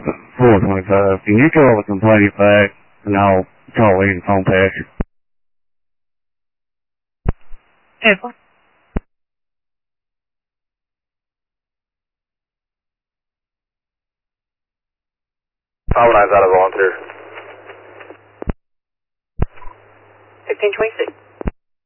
425. Can you call the complaint back and I'll call in and phone pass you? April. 519's out of volunteer. 1526.